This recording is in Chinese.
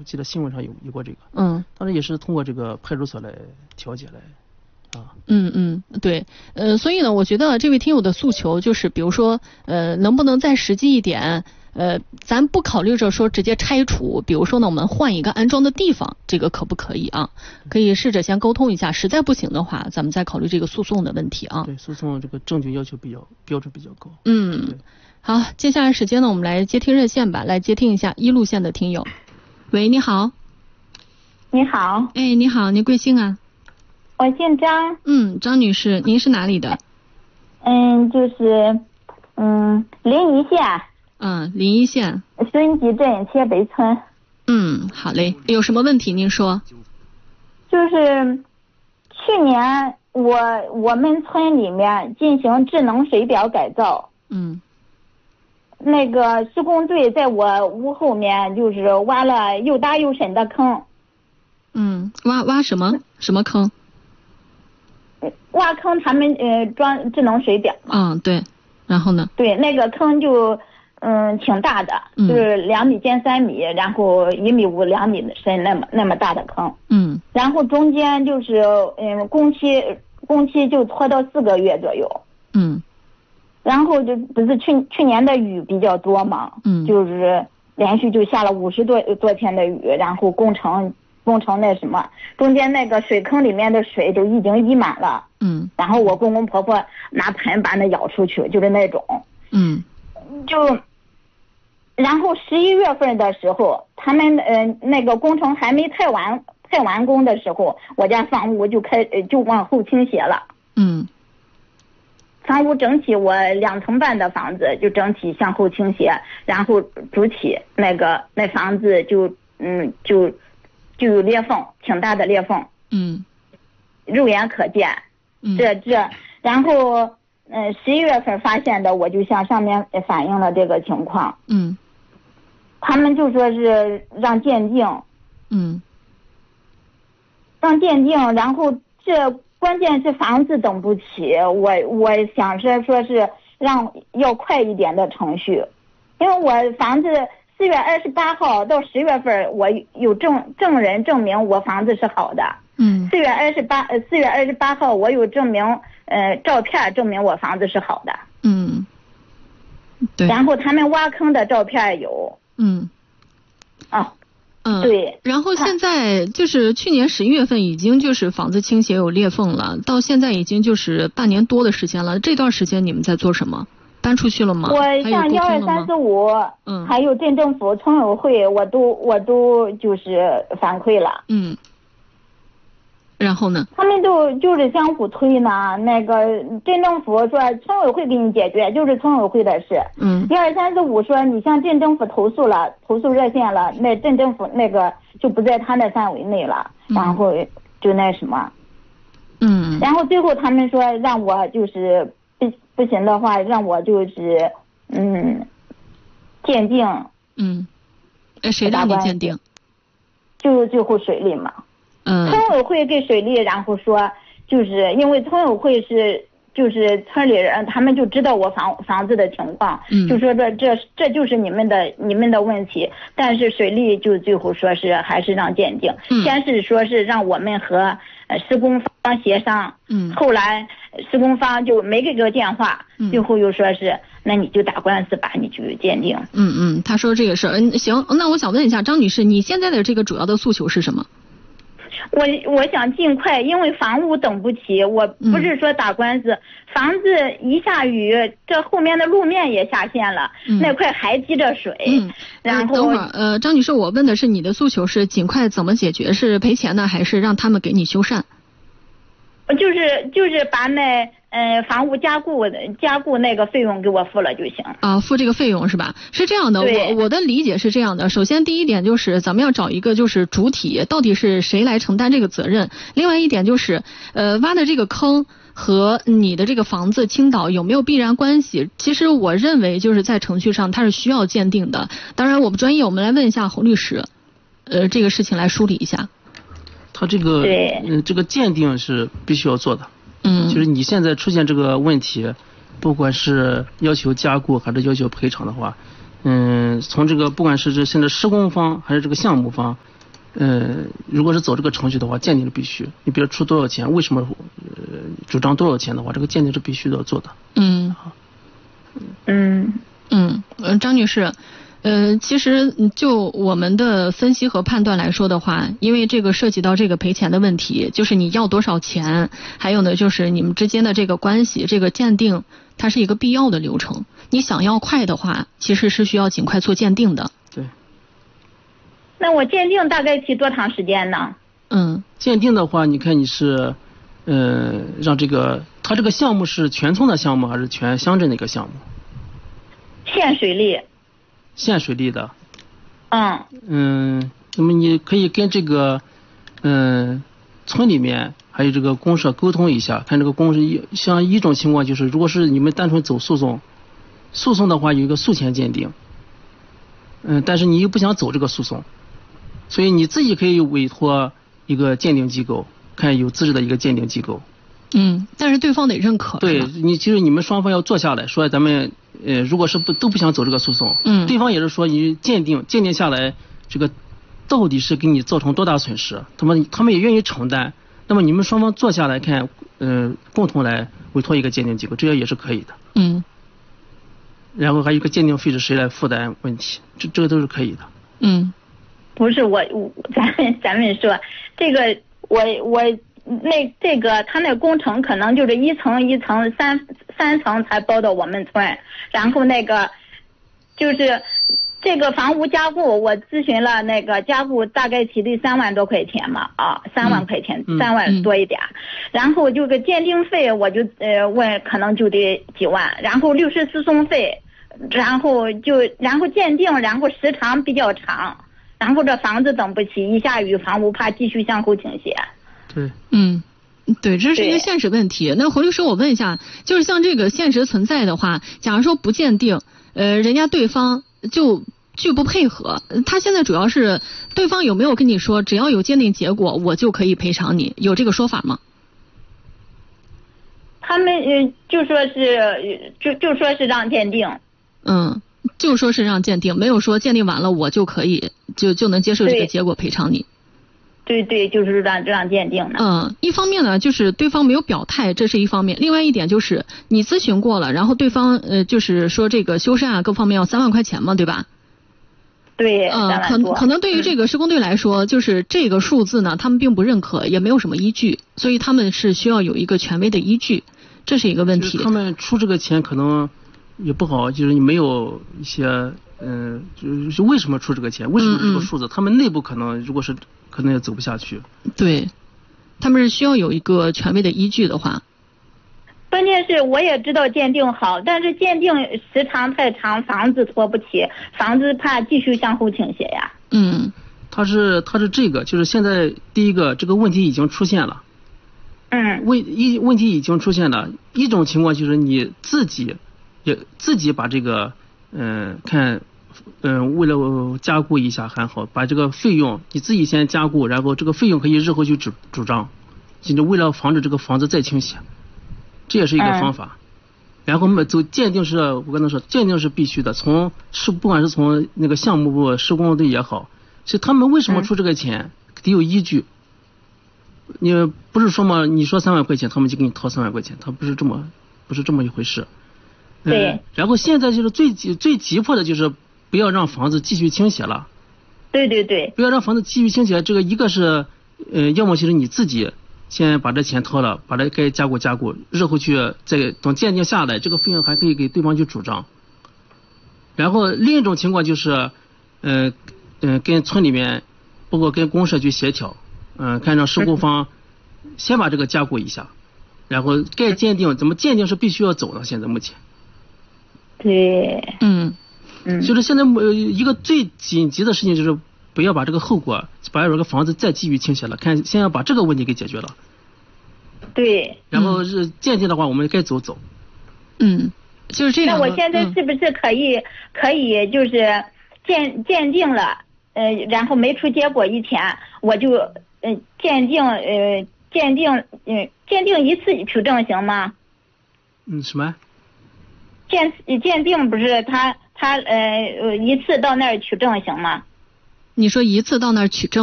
记得新闻上有过这个。当然也是通过这个派出所来调解来。 对，所以呢，我觉得这位听友的诉求就是，比如说，能不能再实际一点？咱不考虑着说直接拆除，比如说呢，我们换一个安装的地方，这个可不可以啊？可以试着先沟通一下，实在不行的话，咱们再考虑这个诉讼的问题啊。 对，诉讼这个证据要求标准比较高。 好，接下来时间呢，我们来接听热线吧，来接听一下1路线的听友。喂，你好。 你好。 哎，你好，您贵姓啊？ 我姓张。 张女士，您是哪里的？ 就是临沂县。 临沂县孙集镇切北村。 好嘞，有什么问题您说？ 就是去年我们村里面进行智能水表改造。那个施工队在我屋后面就是挖了又大又深的坑。 挖什么坑？ 挖坑，他们装智能水表。 对，然后呢？ 对，那个坑就挺大的，就是2米间3米，然后1.5米2米的深，那么大的坑。然后中间就是工期就拖到4个月左右。然后就不是去年的雨比较多嘛。就是连续就下了50多天的雨，然后工程那什么，中间那个水坑里面的水都已经溢满了。然后我公公婆婆拿盆把那舀出去，就是那种。然后11月份的时候，他们那个工程还没太完工的时候，我家房屋就往后倾斜了。房屋整体我2层半的房子就整体向后倾斜，然后主体那房子就有裂缝，挺大的裂缝。肉眼可见。然后11月份发现的，我就向上面反映了这个情况。他们就说是让鉴定。然后这关键是房子等不起，我想说是要快一点的程序，因为我房子4月28号到10月份我有证人证明我房子是好的。4月28号我有证明照片证明我房子是好的。 对。 然后他们挖坑的照片有。对。 然后现在就是去年11月份已经就是房子倾斜有裂缝了，到现在已经就是半年多的时间了。这段时间你们在做什么？搬出去了吗？ 我像12345，还有镇政府、村委会，我都就是反馈了。 然后呢？ 他们就是相互推呢。那个镇政府说村委会给你解决，就是村委会的事。12345说你向镇政府投诉了，投诉热线了，那镇政府那个就不在他那范围内了，然后就那什么。然后最后他们说让我就是不行的话，让我就是鉴定。 谁让你鉴定？ 就是最后水利嘛。村委会给水利，然后说就是因为村委会就是村里人，他们就知道我房子的情况。就说这就是你们的问题，但是水利就最后说是还是让鉴定。先是说是让我们和施工方协商。后来施工方就没给个电话。最后又说是那你就打官司吧，你去鉴定。 他说这个事儿。行，那我想问一下张女士，你现在的这个主要的诉求是什么？ 我想尽快，因为房屋等不起，我不是说打官司，房子一下雨，这后面的路面也下陷了，那块还积着水。然后等会儿，张女士，我问的是你的诉求是尽快怎么解决？是赔钱呢，还是让他们给你修缮？ 就是把那房屋加固那个费用给我付了就行。 付这个费用是吧？是这样的，我的理解是这样的。首先第一点就是咱们要找一个就是主体，到底是谁来承担这个责任。另外一点就是挖的这个坑和你的这个房子倾倒有没有必然关系？其实我认为就是在程序上它是需要鉴定的。当然我不专业，我们来问一下侯律师，这个事情来梳理一下。 他这个这个鉴定是必须要做的。就是你现在出现这个问题，不管是要求加固还是要求赔偿的话， 从这个不管是现在施工方还是这个项目方，如果是走这个程序的话，鉴定是必须。你比如出多少钱，为什么主张多少钱的话，这个鉴定是必须要做的。 张女士，其实就我们的分析和判断来说的话，因为这个涉及到这个赔钱的问题，就是你要多少钱，还有呢就是你们之间的这个关系，这个鉴定它是一个必要的流程。你想要快的话，其实是需要尽快做鉴定的。 对。 那我鉴定大概提多长时间呢？ 鉴定的话，你看你是，让它这个项目是全村的项目还是全乡镇的一个项目？ 县水利。 县水利的。那么你可以跟这个，村里面还有这个公社沟通一下，看这个公社像一种情况就是，如果是你们单纯走诉讼的话有一个诉前鉴定，但是你又不想走这个诉讼，所以你自己可以委托一个鉴定机构，看有资质的一个鉴定机构。 但是对方得认可。 对，其实你们双方要坐下来说，咱们如果是都不想走这个诉讼，对方也是说你鉴定下来，这个到底是给你造成多大损失，他们也愿意承担。那么你们双方坐下来看，共同来委托一个鉴定机构，这也是可以的。然后还有一个鉴定费是谁来负担问题，这个都是可以的。 不是咱们说这个这个他那工程可能就是一层一层三层才包到我们村，然后那个就是这个房屋加固，我咨询了那个加固大概提的3万多块钱嘛，3万块钱，3万多一点，然后这个鉴定费我就问可能就得几万，然后律师诉讼费，然后鉴定，然后时长比较长，然后这房子等不起，一下雨房屋怕继续向后倾斜。 对，这是一个现实问题。那侯律师，我问一下，就是像这个现实存在的话，假如说不鉴定，人家对方就拒不配合，他现在主要是对方有没有跟你说，只要有鉴定结果，我就可以赔偿你，有这个说法吗？ 他们就说是让鉴定。 就说是让鉴定，没有说鉴定完了我就可以就能接受这个结果赔偿你。 对，就是让鉴定的。 一方面呢，就是对方没有表态，这是一方面；另外一点就是你咨询过了，然后对方就是说这个修缮啊各方面要3万块钱嘛，对吧？ 对。 可能对于这个施工队来说，就是这个数字呢，他们并不认可，也没有什么依据，所以他们是需要有一个权威的依据，这是一个问题。 他们出这个钱可能也不好，就是你没有一些就是为什么出这个钱，为什么这个数字，他们内部可能如果是可能也走不下去。 对，他们是需要有一个权威的依据的话。 关键是我也知道鉴定好，但是鉴定时长太长，房子拖不起，房子怕继续向后倾斜呀。 他是这个，就是现在第一个这个问题已经出现了。问题已经出现了，一种情况就是你自己把这个为了加固一下还好，把这个费用你自己先加固，然后这个费用可以日后去主张，就是为了防止这个房子再倾斜，这也是一个方法。然后走鉴定是，我跟他说，鉴定是必须的，不管是从那个项目部、施工队也好，所以他们为什么出这个钱，得有依据。你不是说嘛，你说3万块钱，他们就给你掏3万块钱，他不是这么一回事。 对。 然后现在就是最急迫的就是不要让房子继续倾斜了。 对。 不要让房子继续倾斜，这个一个是要么就是你自己先把这钱掏了，把这该加固，日后去再等鉴定下来，这个费用还可以给对方去主张。然后另一种情况就是跟村里面包括跟公社去协调，看让施工方先把这个加固一下，然后该鉴定怎么鉴定是必须要走的，现在目前。 对。 就是现在一个最紧急的事情就是不要把这个后果，把这个房子再继续倾斜了，先要把这个问题给解决了。 对。 然后是鉴定的话，我们该走。 就是这样。 那我现在是不是可以就是鉴定了，然后没出结果以前，我就鉴定一次取证行吗？ 什么？ 鉴定不是他他一次到那儿取证行吗？ 你说一次到那儿取证？